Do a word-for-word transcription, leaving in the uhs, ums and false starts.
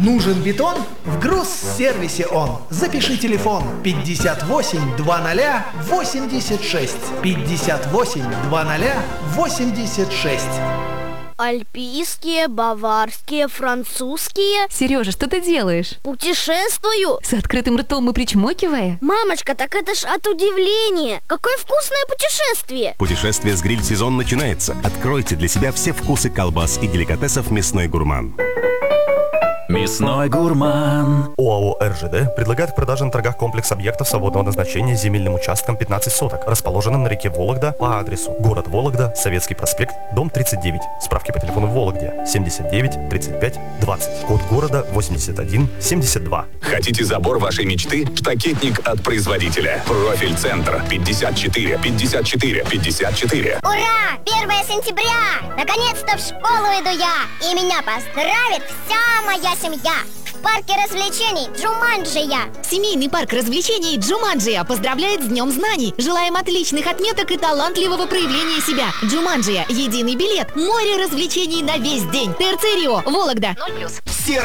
Нужен бетон? В Грузсервисе он. Запиши телефон пятьдесят восемь двадцать восемьдесят шесть. пятьдесят восемь двадцать восемьдесят шесть. Альпийские, баварские, французские. Сережа, что ты делаешь? Путешествую. С открытым ртом и причмокивая? Мамочка, так это ж от удивления. Какое вкусное путешествие. Путешествие с гриль-сезон начинается. Откройте для себя все вкусы колбас и деликатесов «Мясной гурман». Мясной гурман. ОАО «РЖД» предлагает в продаже на торгах комплекс объектов свободного назначения с земельным участком пятнадцать соток, расположенным на реке Вологда по адресу город Вологда, Советский проспект, дом тридцать девять. Справки по телефону в Вологде семьдесят девять тридцать пять двадцать. Код города восемьдесят один семьдесят два. Хотите забор вашей мечты? Штакетник от производителя. Профиль Центр пятьдесят четыре пятьдесят четыре пятьдесят четыре. Ура! первое сентября! Наконец-то в школу иду я! И меня поздравит вся моя семья! В парке развлечений Джуманджия! Семейный парк развлечений Джуманджия поздравляет с Днем знаний! Желаем отличных отметок и талантливого проявления себя! Джуманджия – единый билет! Море развлечений на весь день! ТРЦ Рио, Вологда! Все